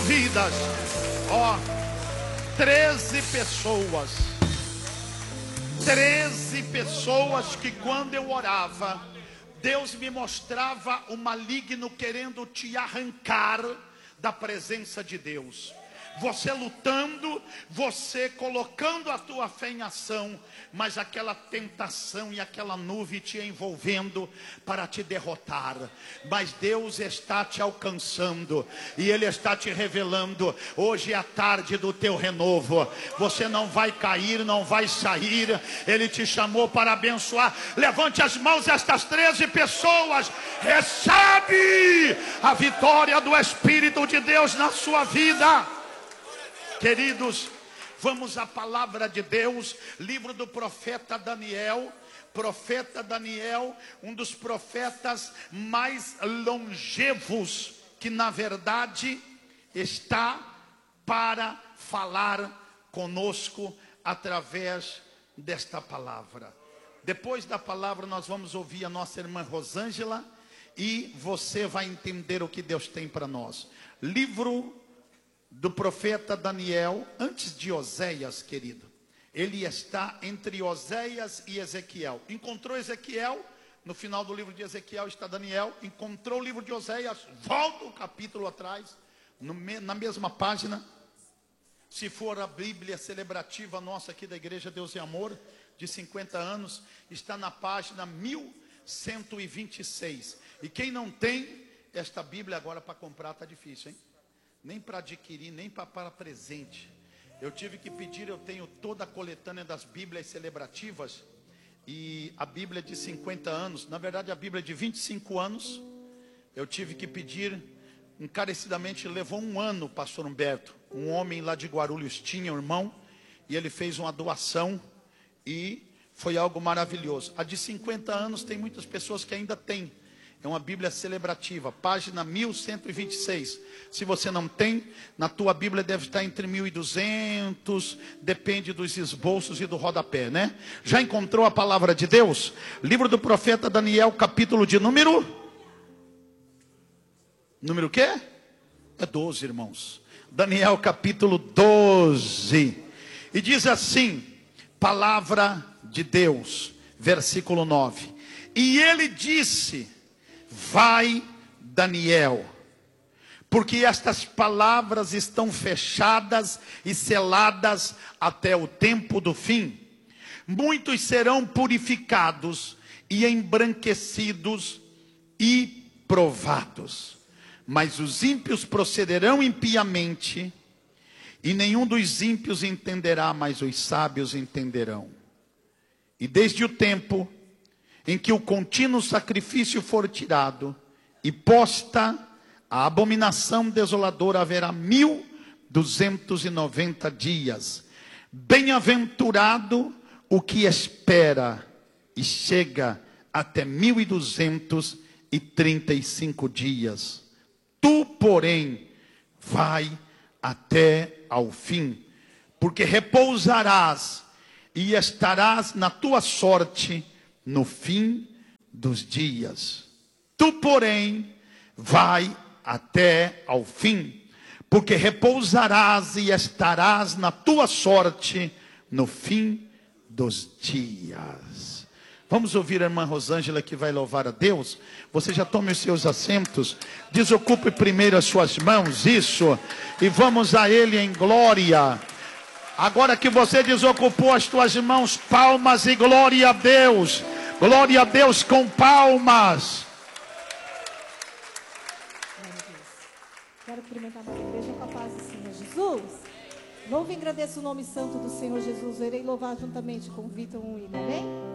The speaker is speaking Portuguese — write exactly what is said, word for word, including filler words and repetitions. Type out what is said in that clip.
vidas. Ó, treze pessoas. Treze pessoas que quando eu orava, Deus me mostrava o maligno querendo te arrancar da presença de Deus. Você lutando, você colocando a tua fé em ação, mas aquela tentação e aquela nuvem te envolvendo para te derrotar. Mas Deus está te alcançando e Ele está te revelando. Hoje é a tarde do teu renovo. Você não vai cair, não vai sair. Ele te chamou para abençoar. Levante as mãos, estas treze pessoas. Recebe a vitória do Espírito de Deus na sua vida. Queridos, vamos à palavra de Deus, livro do profeta Daniel. Profeta Daniel, um dos profetas mais longevos, que na verdade está para falar conosco através desta palavra. Depois da palavra nós vamos ouvir a nossa irmã Rosângela e você vai entender o que Deus tem para nós. Livro do profeta Daniel, antes de Oséias, querido. Ele está entre Oséias e Ezequiel. Encontrou Ezequiel, no final do livro de Ezequiel está Daniel. Encontrou o livro de Oséias, volta o capítulo atrás, no, na mesma página. Se for a Bíblia celebrativa nossa aqui da Igreja Deus e Amor, de cinquenta anos, está na página mil cento e vinte e seis. E quem não tem esta Bíblia agora para comprar está difícil, hein? Nem para adquirir, nem para, para presente. Eu tive que pedir, eu tenho toda a coletânea das Bíblias celebrativas. E a Bíblia de cinquenta anos, na verdade a Bíblia de vinte e cinco anos. Eu tive que pedir, encarecidamente, levou um ano, pastor Humberto. Um homem lá de Guarulhos tinha um irmão, e ele fez uma doação, e foi algo maravilhoso. A de cinquenta anos tem muitas pessoas que ainda têm. É uma Bíblia celebrativa, página mil cento e vinte e seis. Se você não tem, na tua Bíblia deve estar entre mil e duzentos, depende dos esboços e do rodapé, né? Já encontrou a palavra de Deus? Livro do profeta Daniel, capítulo de número... Número o quê? É doze, irmãos. Daniel, capítulo doze. E diz assim, palavra de Deus, versículo nove. E ele disse... Vai, Daniel, porque estas palavras estão fechadas e seladas até o tempo do fim. Muitos serão purificados e embranquecidos e provados, mas os ímpios procederão impiamente, e nenhum dos ímpios entenderá, mas os sábios entenderão. E desde o tempo em que o contínuo sacrifício for tirado e posta a abominação desoladora, haverá mil duzentos e noventa dias. Bem-aventurado o que espera e chega até mil e duzentos e trinta e cinco dias. Tu, porém, vai até ao fim, porque repousarás e estarás na tua sorte no fim dos dias. Tu, porém, vai até ao fim, porque repousarás e estarás na tua sorte no fim dos dias. Vamos ouvir a irmã Rosângela que vai louvar a Deus. Você já tome os seus assentos, desocupe primeiro as suas mãos, isso, e vamos a Ele em glória. Agora que você desocupou as tuas mãos, palmas e glória a Deus. Glória a Deus com palmas. Quero cumprimentar a nossa igreja com a paz do Senhor Jesus. Louvo e agradeço o nome santo do Senhor Jesus. Irei louvar juntamente com o Vitor um hino, amém?